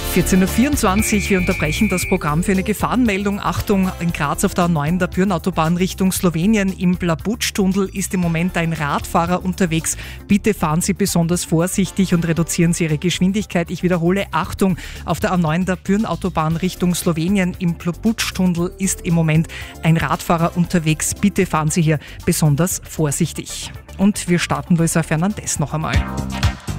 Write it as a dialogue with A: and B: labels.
A: 14.24 Uhr, wir unterbrechen das Programm für eine Gefahrenmeldung. Achtung, in Graz auf der A9 der Bürnautobahn Richtung Slowenien im Blabutsch-Tunnel ist im Moment ein Radfahrer unterwegs. Bitte fahren Sie besonders vorsichtig und reduzieren Sie Ihre Geschwindigkeit. Ich wiederhole, Achtung, auf der A9 der Bürnautobahn Richtung Slowenien im Blabutsch-Tunnel ist im Moment ein Radfahrer unterwegs. Bitte fahren Sie hier besonders vorsichtig. Und wir starten Luisa Fernandes noch einmal.